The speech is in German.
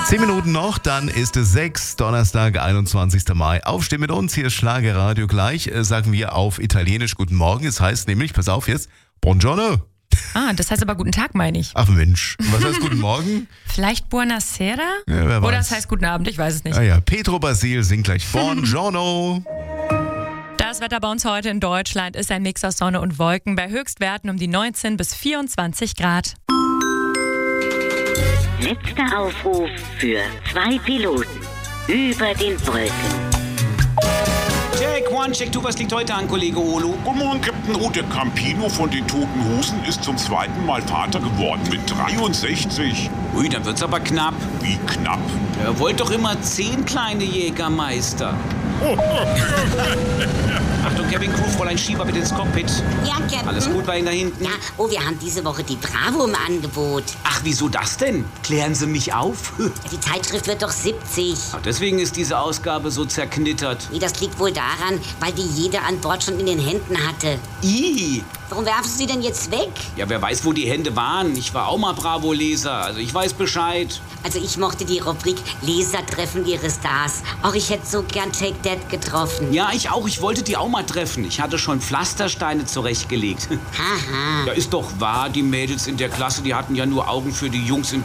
10 Minuten noch, dann ist es 6, Donnerstag, 21. Mai. Aufstehen mit uns, hier ist Schlagerradio. Gleich sagen wir auf Italienisch Guten Morgen. Es heißt nämlich, pass auf jetzt, Buongiorno. Ah, das heißt aber guten Tag, meine ich. Ach Mensch, was heißt Guten Morgen? Vielleicht Buonasera? Ja, wer weiß. Oder es heißt Guten Abend, ich weiß es nicht. Ah ja, Petro Basil singt gleich Buongiorno. Das Wetter bei uns heute in Deutschland ist ein Mix aus Sonne und Wolken bei Höchstwerten um die 19 bis 24 Grad. Letzter Aufruf für 2 Piloten über den Wolken. Check, one, check, was liegt heute an, Kollege Olo? Guten Morgen, Captain O. Der Campino von den Toten Hosen ist zum 2. Mal Vater geworden mit 63. Ui, dann wird's aber knapp. Wie knapp. Er wollte doch immer 10 kleine Jägermeister. Achtung, Cabin Crew, Fräulein Schieber bitte ins Cockpit. Ja, Captain. Alles gut bei Ihnen da hinten? Ja, oh, wir haben diese Woche die Bravo im Angebot. Ach, wieso das denn? Klären Sie mich auf? Die Zeitschrift wird doch 70. Ach, deswegen ist diese Ausgabe so zerknittert. Nee, das liegt wohl daran, weil die jeder an Bord schon in den Händen hatte. Ih! Warum werfen Sie denn jetzt weg? Ja, wer weiß, wo die Hände waren. Ich war auch mal Bravo-Leser, also ich weiß Bescheid. Also ich mochte die Rubrik Leser treffen ihre Stars. Auch ich hätte so gern Take That getroffen. Ja, ich auch. Ich wollte die auch mal treffen. Ich hatte schon Pflastersteine zurechtgelegt. Haha. Ja, ist doch wahr, die Mädels in der Klasse, die hatten ja nur Augen für die Jungs in